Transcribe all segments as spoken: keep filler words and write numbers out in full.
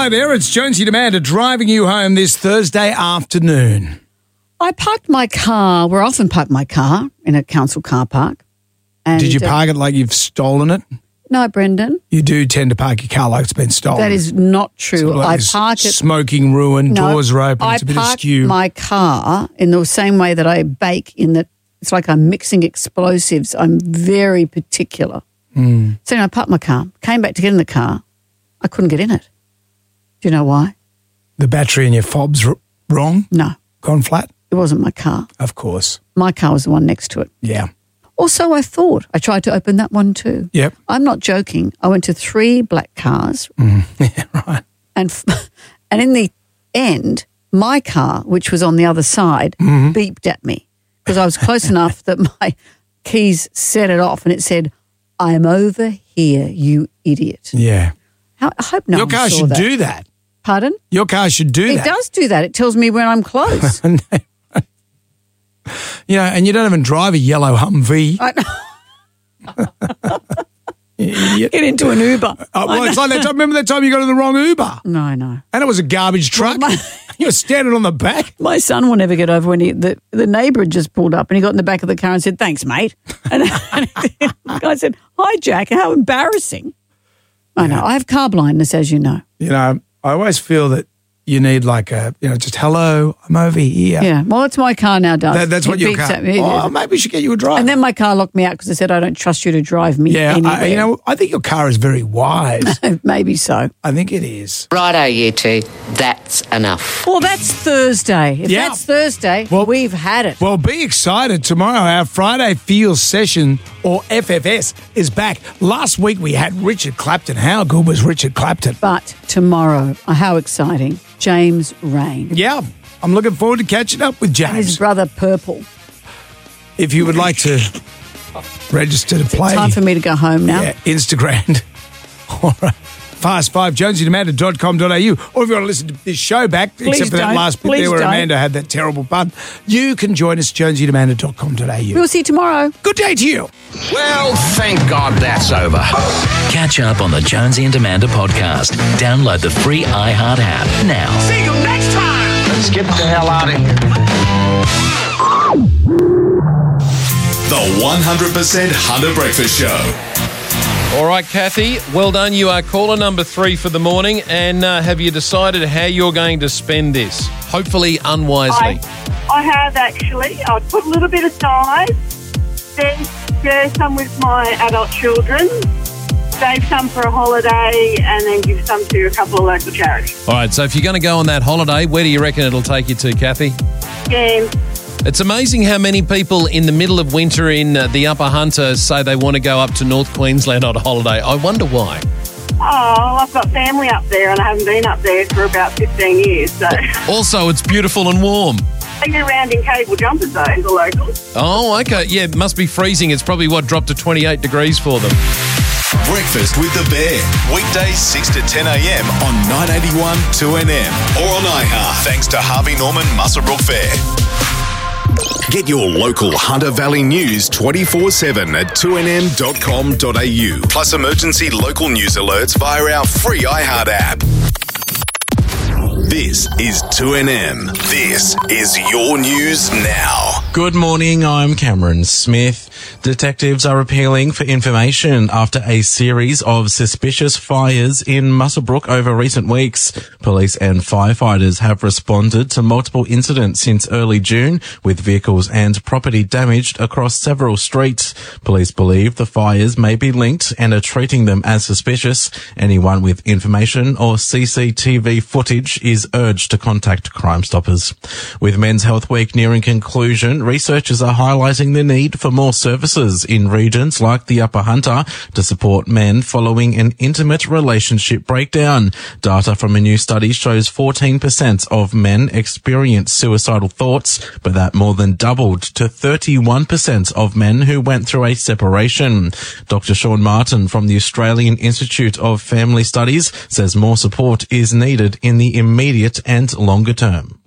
Hello there, it's Jonesy Demanda driving you home this Thursday afternoon. I parked my car, where I often park my car, in a council car park. And, Did you uh, park it like you've stolen it? No, Brendan. You do tend to park your car like it's been stolen. That is not true. Sort of like I this park it. Smoking ruin, No, doors are open, I it's a bit park askew. my car in the same way that I bake, in that it's like I'm mixing explosives. I'm very particular. Mm. So you know, I parked my car, came back to get in the car. I couldn't get in it. Do you know why? The battery in your fob's r- wrong? No, Gone flat? it wasn't my car. Of course. My car was the one next to it. Yeah. Also, I thought, I tried to open that one too. Yep. I'm not joking. I went to three black cars. Mm. Yeah, right. And f- and in the end, my car, which was on the other side, Mm-hmm. beeped at me because I was close enough that my keys set it off, and it said, "I'm over here, you idiot." Yeah. How, I hope no Your one car saw should that. do that. Pardon? Your car should do It that. does do that. It tells me when I'm close. You know, and you don't even drive a yellow Humvee. I, You idiot. get into an Uber. Oh, well, it's like that time. Remember that time you got in the wrong Uber? No, no. And it was a garbage truck. my- You were standing on the back. My son will never get over when he the, the neighbour had just pulled up and he got in the back of the car and said, "Thanks, mate." And, and the guy said, "Hi, Jack. How embarrassing." I know. I have car blindness, as you know. You know, I always feel that you need like a, you know, just hello, I'm over here. Yeah. Well, it's my car now, does. That, that's It what your beeps car. at me. Oh, maybe we should get you a driver. And then my car locked me out because I said, "I don't trust you to drive me yeah, anywhere." I, you know, I think your car is very wise. Maybe so. I think it is. Righto, you two. That's enough. Well, that's Thursday. If Yeah. that's Thursday, Well- we've had it. Well, be excited. Tomorrow, our Friday Feels session, or F F S, is back. Last week, we had Richard Clapton. How good was Richard Clapton? But tomorrow, oh, how exciting, James Rain. Yeah, I'm looking forward to catching up with His James. brother, Purple. If you would like to register to play, Time for me to go home now. yeah, Instagram. All right. Fast five, jonesy demanda dot com dot a u. Or if you want to listen to this show back, Please except for that don't. last bit Please there where don't. Amanda had that terrible pun, you can join us, jonesy demanda dot com dot a u. We'll see you tomorrow. Good day to you. Well, thank God that's over. Catch up on the Jonesy and Amanda podcast. Download the free iHeart app now. See you next time. Let's get the hell out of here. The one hundred percent Hunter Breakfast Show. All right, Kathy, well done. You are caller number three for the morning. And uh, have you decided how you're going to spend this? Hopefully unwisely. I, I have actually. I'd put a little bit aside, then share some with my adult children, save some for a holiday, and then give some to a couple of local charities. All right, so if you're going to go on that holiday, where do you reckon it'll take you to, Kathy? And It's amazing how many people in the middle of winter in uh, the Upper Hunter say they want to go up to North Queensland on a holiday. I wonder why. oh, I've got family up there, and I haven't been up there for about fifteen years. So Also, it's beautiful and warm. they get around in cable jumpers, though, the locals. Oh, okay. Yeah, it must be freezing. It's probably, what, dropped to twenty-eight degrees for them. Breakfast with the Bear. Weekdays six to ten a.m. on nine eighty-one two N M or on iHeart. Thanks to Harvey Norman Muswellbrook Fair. Get your local Hunter Valley news twenty-four seven at two n m dot com dot a u. Plus emergency local news alerts via our free iHeart app. This is two N M. This is your news now. Good morning, I'm Cameron Smith. Detectives are appealing for information after a series of suspicious fires in Muswellbrook over recent weeks. Police and firefighters have responded to multiple incidents since early June, with vehicles and property damaged across several streets. Police believe the fires may be linked and are treating them as suspicious. Anyone with information or C C T V footage is urged to contact Crime Stoppers. With Men's Health Week nearing conclusion, researchers are highlighting the need for more services in regions like the Upper Hunter to support men following an intimate relationship breakdown. Data from a new study shows fourteen percent of men experience suicidal thoughts, but that more than doubled to thirty-one percent of men who went through a separation. Doctor Sean Martin from the Australian Institute of Family Studies says more support is needed in the immediate and longer term.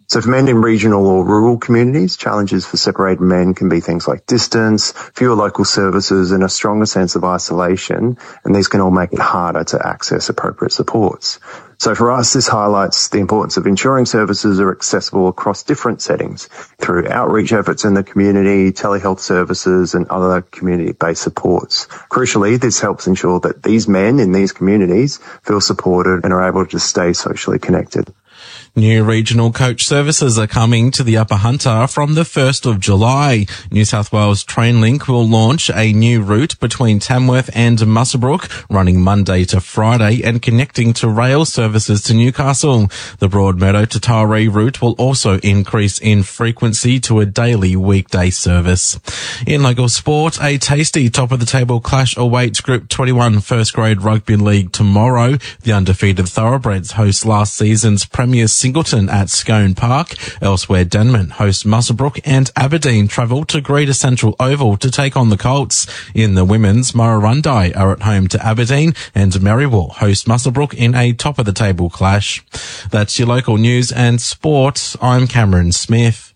So for men in regional or rural communities, challenges for separated men can be things like distance, fewer local services, and a stronger sense of isolation, and these can all make it harder to access appropriate supports. So for us, this highlights the importance of ensuring services are accessible across different settings through outreach efforts in the community, telehealth services, and other community-based supports. Crucially, this helps ensure that these men in these communities feel supported and are able to stay socially connected. New regional coach services are coming to the Upper Hunter from the first of July. New South Wales TrainLink will launch a new route between Tamworth and Muswellbrook, running Monday to Friday and connecting to rail services to Newcastle. The Broadmeadow to Taree route will also increase in frequency to a daily weekday service. In local sport, a tasty top-of-the-table clash awaits Group twenty-one First Grade Rugby League tomorrow. The undefeated Thoroughbreds host last season's Premier Singleton at Scone Park. Elsewhere, Denman hosts Muswellbrook and Aberdeen travel to Greater Central Oval to take on the Colts. In the women's, Murrurundi are at home to Aberdeen and Merriwell host Muswellbrook in a top-of-the-table clash. That's your local news and sport. I'm Cameron Smith.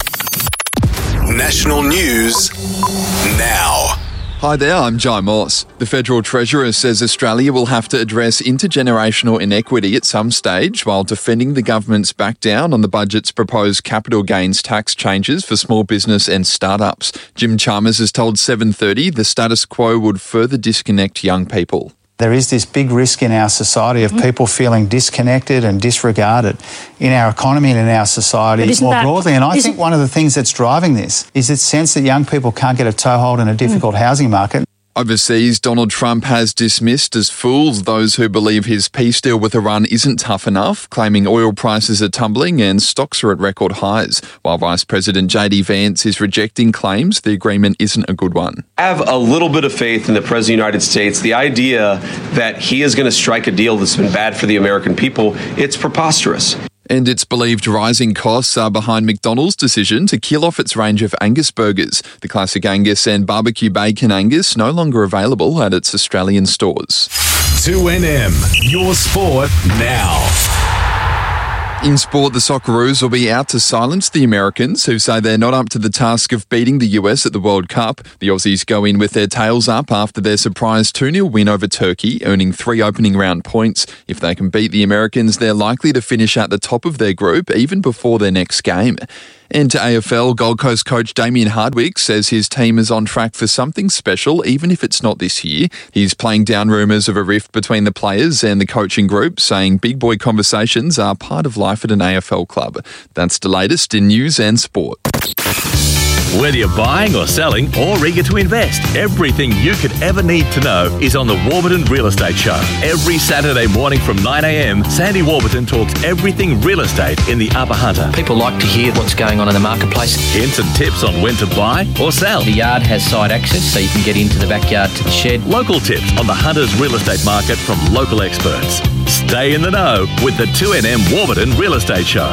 National news now. Hi there, I'm Jai Moss. The Federal Treasurer says Australia will have to address intergenerational inequity at some stage while defending the government's back down on the budget's proposed capital gains tax changes for small business and startups. Jim Chalmers has told seven thirty the status quo would further disconnect young people. There is this big risk in our society of people feeling disconnected and disregarded in our economy and in our society more that, broadly. And I think one of the things that's driving this is this sense that young people can't get a toehold in a difficult mm. housing market. Overseas, Donald Trump has dismissed as fools those who believe his peace deal with Iran isn't tough enough, claiming oil prices are tumbling and stocks are at record highs, while Vice President J D Vance is rejecting claims the agreement isn't a good one. I have a little bit of faith in the President of the United States. The idea that he is going to strike a deal that's been bad for the American people, it's preposterous. And it's believed rising costs are behind McDonald's decision to kill off its range of Angus burgers. The classic Angus and barbecue bacon Angus no longer available at its Australian stores. two N M, your sport now. In sport, the Socceroos will be out to silence the Americans, who say they're not up to the task of beating the U S at the World Cup. The Aussies go in with their tails up after their surprise two nil win over Turkey, earning three opening round points. If they can beat the Americans, they're likely to finish at the top of their group even before their next game. And to A F L, Gold Coast coach Damien Hardwick says his team is on track for something special, even if it's not this year. He's playing down rumours of a rift between the players and the coaching group, saying big boy conversations are part of life at an A F L club. That's the latest in news and sport. Whether you're buying or selling or eager to invest, everything you could ever need to know is on the Warburton Real Estate Show. Every Saturday morning from nine a.m, Sandy Warburton talks everything real estate in the Upper Hunter. People like to hear what's going on in the marketplace. Hints and tips on when to buy or sell. The yard has side access, so you can get into the backyard to the shed. Local tips on the Hunter's real estate market from local experts. Stay in the know with the two N M Warburton Real Estate Show.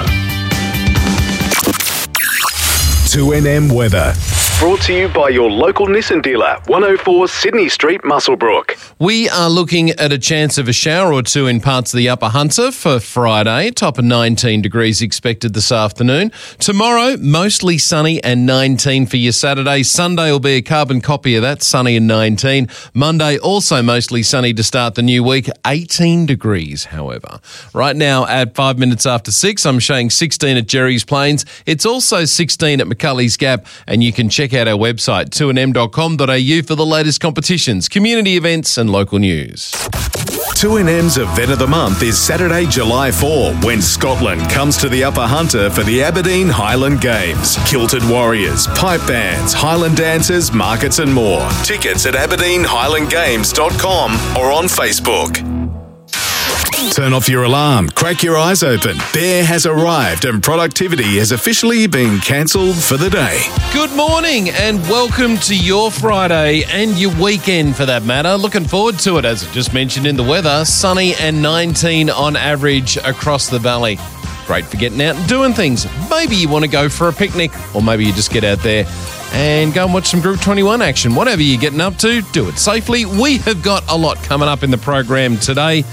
two N M weather. Brought to you by your local Nissan dealer, one oh four Sydney Street, Muswellbrook. We are looking at a chance of a shower or two in parts of the Upper Hunter for Friday. Top of nineteen degrees expected this afternoon. Tomorrow, mostly sunny and nineteen for your Saturday. Sunday will be a carbon copy of that, sunny and nineteen. Monday, also mostly sunny to start the new week, eighteen degrees, however. Right now, at five minutes after six, I'm showing sixteen at Jerry's Plains. It's also sixteen at McCulley's Gap, and you can check out our website, two n m dot com dot a u, for the latest competitions, community events and local news. two N M's Event of the Month is Saturday, July fourth, when Scotland comes to the Upper Hunter for the Aberdeen Highland Games. Kilted Warriors, pipe bands, Highland dancers, markets and more. Tickets at aberdeen highland games dot com or on Facebook. Turn off your alarm, crack your eyes open. Bear has arrived and productivity has officially been cancelled for the day. Good morning and welcome to your Friday and your weekend for that matter. Looking forward to it, as I just mentioned in the weather. Sunny and nineteen on average across the valley. Great for getting out and doing things. Maybe you want to go for a picnic, or maybe you just get out there and go and watch some Group twenty-one action. Whatever you're getting up to, do it safely. We have got a lot coming up in the program today.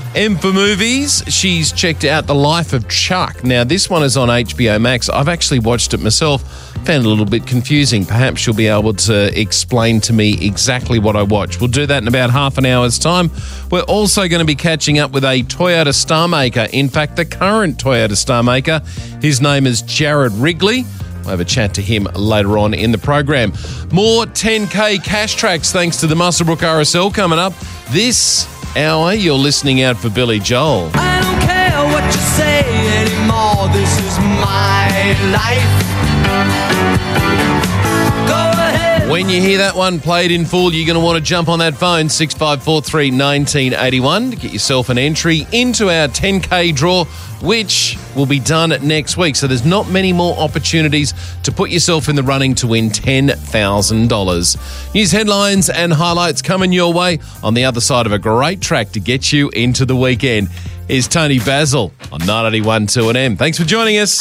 M for movies, she's checked out The Life of Chuck. Now, this one is on H B O Max. I've actually watched it myself. Found it a little bit confusing. Perhaps she'll be able to explain to me exactly what I watched. We'll do that in about half an hour's time. We're also going to be catching up with a Toyota star maker. In fact, the current Toyota star maker. His name is Jared Wrigley. We'll have a chat to him later on in the program. More ten K cash tracks thanks to the Muswellbrook R S L coming up. This hour, you're listening out for Billy Joel. I don't care what you say anymore. This is my life. Go ahead. When you hear that one played in full, you're going to want to jump on that phone, six five four three, one nine eight one, to get yourself an entry into our ten K draw, which will be done next week. So there's not many more opportunities to put yourself in the running to win ten thousand dollars. News headlines and highlights coming your way on the other side of a great track to get you into the weekend. Is Tony Basil on nine eighty-one two N M. Thanks for joining us.